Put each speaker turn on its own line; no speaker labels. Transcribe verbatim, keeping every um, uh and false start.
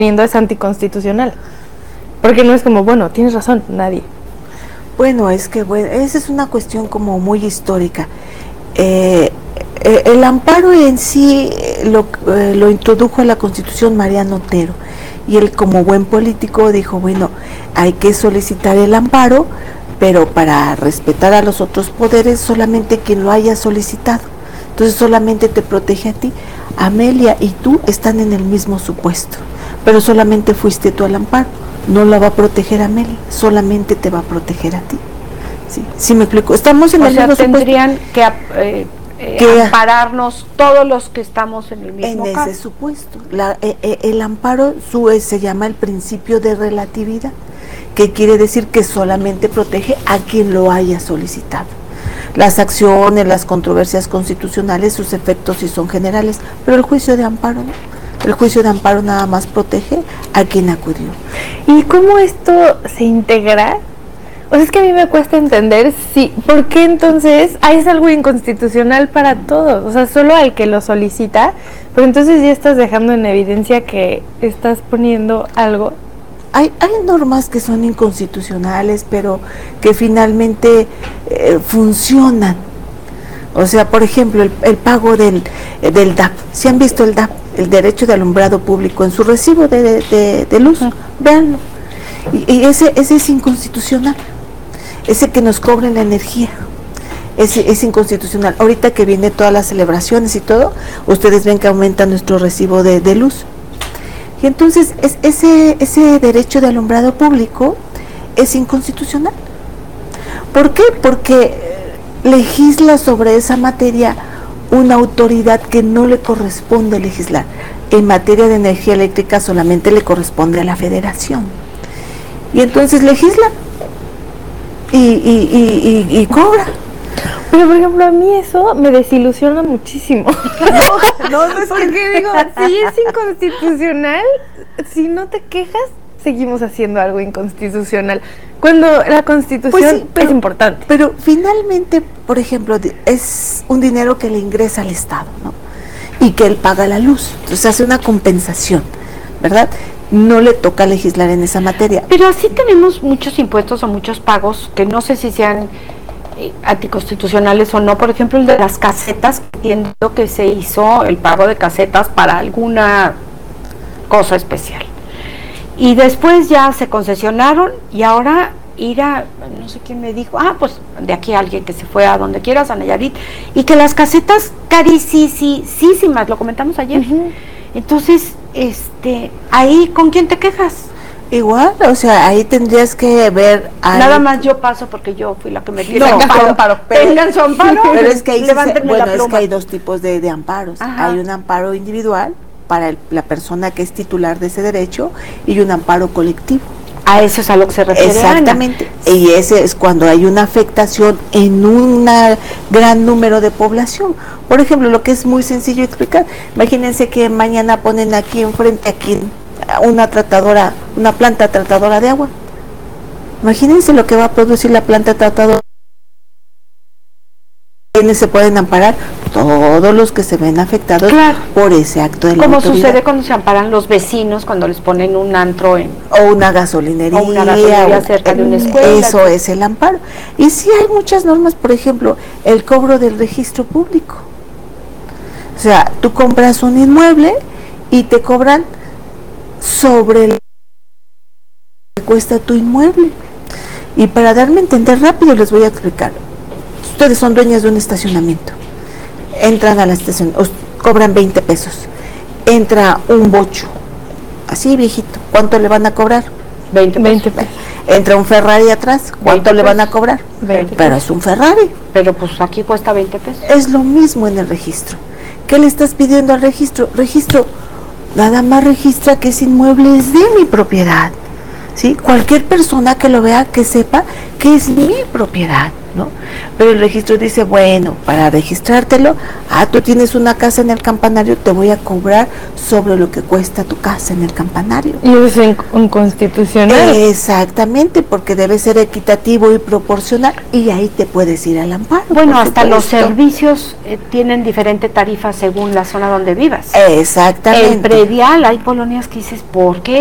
es anticonstitucional. Porque no es como, bueno, tienes razón, nadie.
Bueno, es que bueno, esa es una cuestión como muy histórica. Eh, eh, el amparo en sí lo, eh, lo introdujo a la Constitución Mariano Otero, y él, como buen político, dijo, bueno, hay que solicitar el amparo, pero para respetar a los otros poderes, solamente quien lo haya solicitado. Entonces solamente te protege a ti. Amelia y tú están en el mismo supuesto, pero solamente fuiste tú al amparo. No la va a proteger a Amelia, solamente te va a proteger a ti. Sí, sí me explico. Estamos en
o
el
sea,
mismo
tendrían
supuesto.
que, eh, eh,
que
ampararnos todos los que estamos en el mismo
en
caso.
ese supuesto. La, eh, eh, el amparo su, eh, se llama el principio de relatividad, que quiere decir que solamente protege a quien lo haya solicitado. Las acciones, las controversias constitucionales, sus efectos sí son generales, pero el juicio de amparo no. El juicio de amparo nada más protege a quien acudió.
¿Y cómo esto se integra? O sea, es que a mí me cuesta entender si, ¿por qué entonces ah, es algo inconstitucional para todos? O sea, solo al que lo solicita, pero entonces ya estás dejando en evidencia que estás poniendo algo.
Hay, hay normas que son inconstitucionales, pero que finalmente eh, funcionan. O sea, por ejemplo, el, el pago del, eh, del D A P. ¿Sí han visto el D A P? El derecho de alumbrado público en su recibo de, de, de, de luz. Uh-huh. Véanlo. Y, y ese, ese es inconstitucional. Ese que nos cobren la energía. Ese es inconstitucional. Ahorita que viene todas las celebraciones y todo, ustedes ven que aumenta nuestro recibo de, de luz. Y entonces es, ese, ese derecho de alumbrado público es inconstitucional. ¿Por qué? Porque legisla sobre esa materia una autoridad que no le corresponde legislar. En materia de energía eléctrica solamente le corresponde a la Federación. Y entonces legisla y, y, y, y, y cobra.
Pero, por ejemplo, a mí eso me desilusiona muchísimo.
No, no, no es
porque que... digo, si es inconstitucional, si no te quejas, seguimos haciendo algo inconstitucional. Cuando la Constitución pues sí, pero, es importante.
Pero finalmente, por ejemplo, es un dinero que le ingresa al Estado, ¿no? Y que él paga la luz. Entonces hace una compensación, ¿verdad? No le toca legislar en esa materia.
Pero así tenemos muchos impuestos o muchos pagos que no sé si sean eh, anticonstitucionales o no. Por ejemplo, el de las casetas, entiendo que se hizo el pago de casetas para alguna cosa especial. Y después ya se concesionaron y ahora ir a, no sé quién me dijo, ah, pues de aquí alguien que se fue a donde quieras, a Nayarit, y que las casetas carísimas, lo comentamos ayer. Uh-huh. Entonces, este, ahí, ¿con quién te quejas?
Igual, o sea, ahí tendrías que ver...
Ahí. Nada más yo paso porque yo fui la que me
no, amparo, amparo, pero,
tengan su amparo.
Pero es que ahí se, bueno, es que hay dos tipos de, de amparos. Ajá. Hay un amparo individual para el, la persona que es titular de ese derecho y un amparo colectivo.
A eso es a lo que se refiere.
Exactamente. Ana. Y ese es cuando hay una afectación en un gran número de población. Por ejemplo, lo que es muy sencillo explicar. Imagínense que mañana ponen aquí enfrente aquí una tratadora, una planta tratadora de agua. Imagínense lo que va a producir la planta tratadora. ¿Quiénes se pueden amparar? Todos los que se ven afectados claro. por ese acto de la
Como
autoridad.
Sucede cuando se amparan los vecinos, cuando les ponen un antro en...
O una gasolinería.
O una gasolinería o, cerca de una escuela.
Eso es el amparo. Y sí hay muchas normas, por ejemplo, el cobro del registro público. O sea, tú compras un inmueble y te cobran sobre el que cuesta tu inmueble. Y para darme a entender rápido les voy a explicar. Ustedes son dueñas de un estacionamiento, entran a la estación, os cobran veinte pesos, entra un bocho, así viejito, ¿cuánto le van a cobrar?
veinte pesos.
Entra un Ferrari atrás, ¿cuánto le van a cobrar?
veinte
Pero es un Ferrari.
Pero pues aquí cuesta veinte pesos.
Es lo mismo en el registro. ¿Qué le estás pidiendo al registro? Registro, nada más registra que ese inmueble es de mi propiedad. ¿sí? Cualquier persona que lo vea, que sepa que es mi propiedad, ¿no? Pero el registro dice, bueno, para registrártelo, ah, tú tienes una casa en el campanario, te voy a cobrar sobre lo que cuesta tu casa en el campanario.
Y eso es inconstitucional.
Exactamente, porque debe ser equitativo y proporcional, y ahí te puedes ir al amparo.
Bueno, hasta los servicios eh, tienen diferente tarifa según la zona donde vivas.
Exactamente.
El predial, hay colonias que dices, ¿por qué?